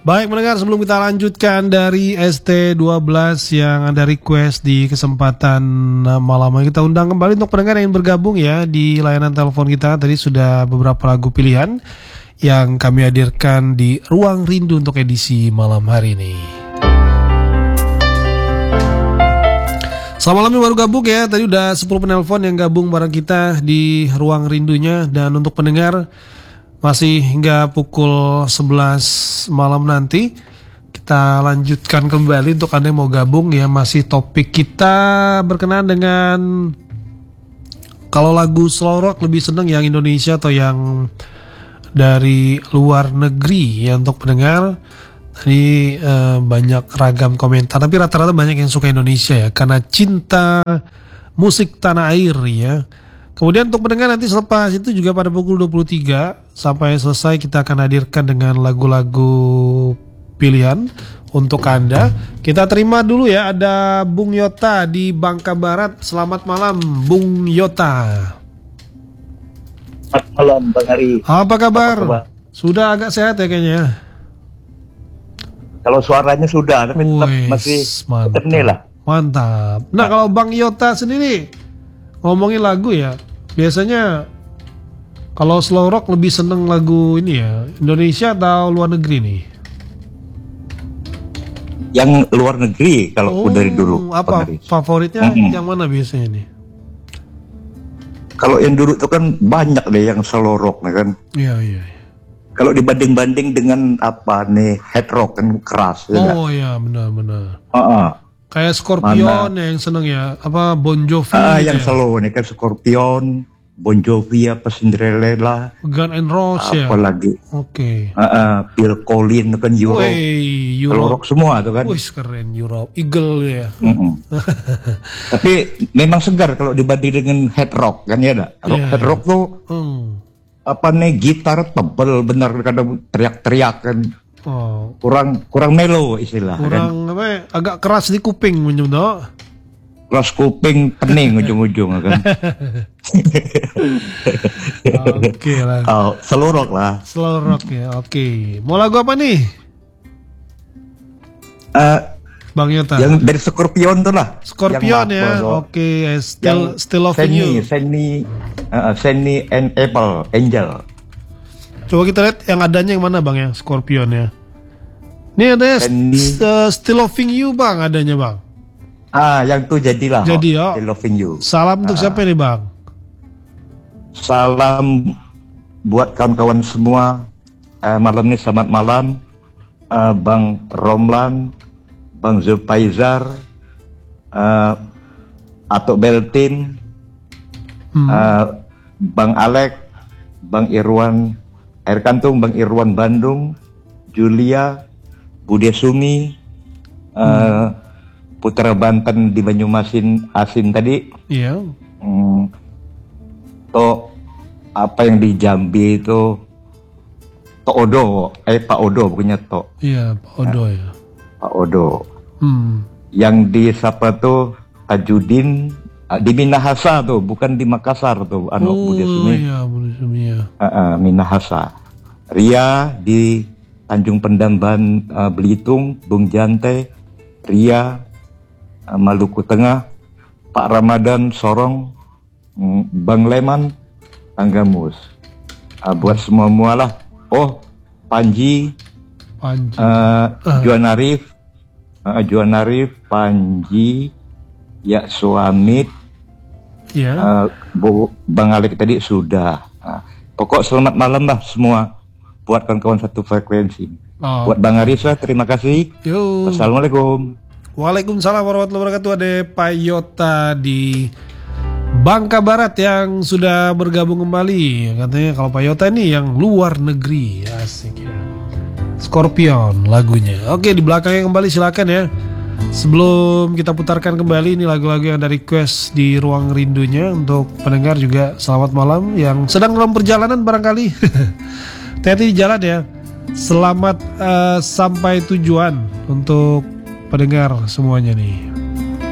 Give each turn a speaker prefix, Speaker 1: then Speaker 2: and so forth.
Speaker 1: Baik mendengar, sebelum kita lanjutkan dari ST12 yang Anda request di kesempatan malam ini, kita undang kembali untuk pendengar yang bergabung ya di layanan telepon kita. Tadi sudah beberapa lagu pilihan yang kami hadirkan di Ruang Rindu untuk edisi malam hari ini. Selamat malam yang baru gabung ya. Tadi udah 10 penelpon yang gabung bareng kita di Ruang Rindunya. Dan untuk pendengar masih hingga pukul 11 malam nanti kita lanjutkan kembali untuk Anda yang mau gabung ya. Masih topik kita berkenaan dengan kalau lagu slow rock lebih seneng yang Indonesia atau yang dari luar negeri ya. Untuk pendengar tadi banyak ragam komentar, tapi rata-rata banyak yang suka Indonesia ya karena cinta musik tanah air ya. Kemudian untuk pendengar nanti selepas itu juga pada pukul 23 sampai selesai kita akan hadirkan dengan lagu-lagu pilihan untuk Anda. Kita terima dulu ya, ada Bung Yota di Bangka Barat. Selamat malam Bung Yota.
Speaker 2: Selamat malam Bang Hari.
Speaker 1: Apa kabar? Sudah agak sehat ya kayaknya.
Speaker 2: Kalau suaranya sudah, tapi tetap masih ternih lah.
Speaker 1: Mantap. Nah kalau Bang Yota sendiri ngomongin lagu ya, biasanya kalau slow rock lebih seneng lagu ini ya, Indonesia atau luar negeri nih?
Speaker 2: Yang luar negeri kalau dari dulu.
Speaker 1: Apa favoritnya yang mana biasanya nih?
Speaker 2: Kalau yang dulu itu kan banyak deh yang slow rock kan.
Speaker 1: Iya.
Speaker 2: Kalau dibanding-banding dengan apa nih head rock kan keras.
Speaker 1: Iya benar. Kayak Scorpion yang seneng ya, apa Bon Jovi
Speaker 2: yang slow nih kan Scorpion, Bon Jovi apa Cinderella,
Speaker 1: Guns N' Roses ya.
Speaker 2: Apalagi Phil Collins kan Europe. Slow rock semua tuh kan.
Speaker 1: Wih keren, Europe, Eagle ya.
Speaker 2: Tapi memang segar kalau dibanding dengan head rock kan ya dah. Head rock tuh apa nih gitar tebel bener kadang teriak-teriak kan. Kurang melo istilah.
Speaker 1: Kurang kan? Agak keras di kuping menurut.
Speaker 2: Keras kuping, pening ujung-ujung kan.
Speaker 1: Oke lah.
Speaker 2: Slow rock lah.
Speaker 1: Slow rock ya. Oke. Mau lagu apa nih? Bang Yota.
Speaker 2: Yang dari Scorpion tuh lah.
Speaker 1: Scorpion ya. Oke. Still Loving You.
Speaker 2: Sunny and Angel.
Speaker 1: Coba kita lihat yang adanya yang mana Bang ya, Scorpion ya. Ini ada Still Loving You Bang adanya Bang.
Speaker 2: Yang tuh jadilah.
Speaker 1: Jadi ya.
Speaker 2: Still Loving You.
Speaker 1: Salam untuk siapa nih Bang?
Speaker 2: Salam buat kawan-kawan semua. Malam ini selamat malam. Bang Romlan, Bang Zulfaizar, Atok Beltin, Bang Alek, Bang Irwan Air Kantung, Bang Irwan Bandung, Julia, Bude Sumi, Putra Banten di Banyumasin Asin tadi.
Speaker 1: Iya.
Speaker 2: Toh apa yang di Jambi itu Tok Odo, Pak Odo bukannya Tok.
Speaker 1: Iya, Pak Odo ya.
Speaker 2: Pak Odo. Yang di siapa tuh Tajudin di Minahasa tuh, bukan di Makassar tuh, Bude Sumi.
Speaker 1: Iya, Bude Sumi ya.
Speaker 2: Minahasa. Ria di Tanjung Pendamban Belitung, Bung Jante, Ria Maluku Tengah, Pak Ramadan Sorong, Bang Leman, Tanggamus. Buat semua lah. Panji. Juan Arif, Panji, ya Suamit, Bang Alek tadi sudah. Pokok selamat malam lah semua buat kawan-kawan satu frekuensi. Buat Bang Arisa terima kasih. Wassalamualaikum.
Speaker 1: Waalaikumsalam warahmatullahi wabarakatuh. Ada Pak Yota di Bangka Barat yang sudah bergabung kembali. Katanya kalau Pak Yota ini yang luar negeri. Asik ya. Scorpion lagunya. Oke, di belakangnya kembali silakan ya. Sebelum kita putarkan kembali ini lagu-lagu yang ada request di Ruang Rindunya. Untuk pendengar juga selamat malam yang sedang dalam perjalanan barangkali. Hati-hati di jalan ya. Selamat sampai tujuan untuk pendengar semuanya nih.